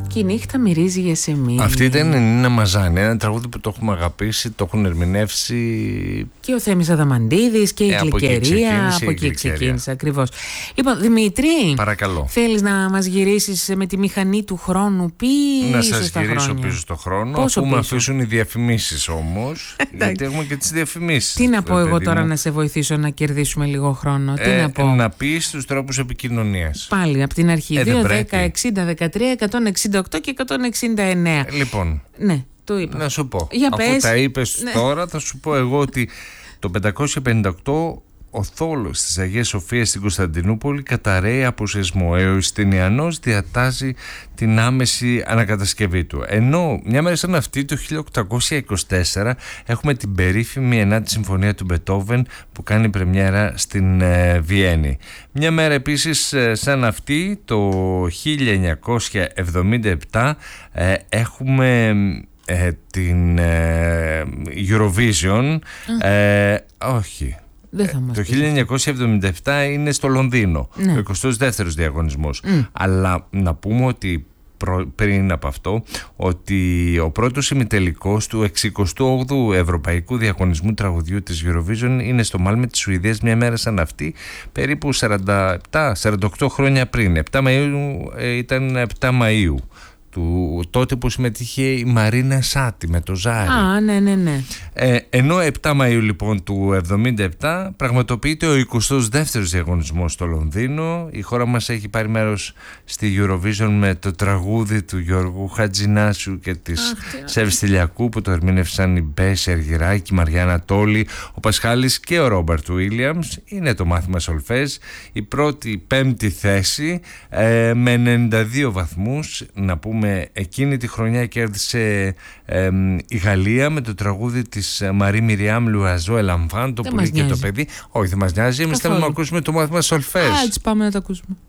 Και η νύχτα μυρίζει γεσεμί. Αυτή ήταν η Νίνα Μαζάνη, ένα τραγούδι που το έχουμε αγαπήσει, το έχουν ερμηνεύσει και ο Θέμης Αδαμαντίδης και η Γλυκερία. Από εκεί ξεκίνησε ακριβώς. Λοιπόν, Δημήτρη, παρακαλώ. Θέλεις να μας γυρίσεις με τη μηχανή του χρόνου πίσω? Να σας γυρίσω πίσω στο χρόνο. Πόσο αφού με πίσω? αφήσουν οι διαφημίσεις όμως. Γιατί έχουμε και τις διαφημίσεις. Τι να πω εγώ τώρα να σε βοηθήσω να κερδίσουμε λίγο χρόνο? Τι να πω? Να πεις τους τρόπους επικοινωνίας. Πάλι από την αρχή. 2, 10, 60, 13, 168 και 169. Λοιπόν, ναι, το είπα. Να σου πω. Για αφού πες. τα είπες τώρα, θα σου πω εγώ ότι το 558 ο θόλος της Αγίας Σοφίας στην Κωνσταντινούπολη καταρρέει από σεισμό. Ο Ιουστινιανός διατάζει την άμεση ανακατασκευή του. Ενώ μια μέρα σαν αυτή, το 1824, έχουμε την περίφημη 9η Συμφωνία του Μπετόβεν που κάνει πρεμιέρα στην Βιέννη. Μια μέρα επίσης σαν αυτή, το 1977, έχουμε την Eurovision. Όχι. Το 1977 είναι στο Λονδίνο, ο 22ος διαγωνισμός. Αλλά να πούμε ότι πριν από αυτό, ότι ο πρώτος ημιτελικός του 68ου Ευρωπαϊκού Διαγωνισμού Τραγουδιού της Eurovision είναι στο Μάλμε της Σουηδίας, μια μέρα σαν αυτή, περίπου 47-48 χρόνια πριν. 7 Μαΐου ήταν 7 Μαΐου. Τότε που συμμετείχε η Μαρίνα Σάτι με το Ζάρι. Ναι. Ενώ 7 Μαΐου λοιπόν του 1977 πραγματοποιείται ο 22ος διαγωνισμός στο Λονδίνο. Η χώρα μας έχει πάρει μέρος στη Eurovision με το τραγούδι του Γιώργου Χατζηνάσου και της Σεβ Στυλιακού, που το ερμήνευσαν η Μπέση Αργυράκη, η Μαριάννα Τόλη, ο Πασχάλης και ο Ρόμπερτ Βίλιαμς. Είναι το μάθημα σολφές. Η πρώτη 5η θέση με 92 βαθμούς. Να πούμε, εκείνη τη χρονιά κέρδισε η Γαλλία με το τραγούδι της Μαρή Μιριάμ Λουαζό Ελαμφάν, το πουλί και το παιδί. Όχι, δεν μας νοιάζει. Εμείς θέλουμε να ακούσουμε το μάθημα σολφές. Έτσι πάμε να το ακούσουμε.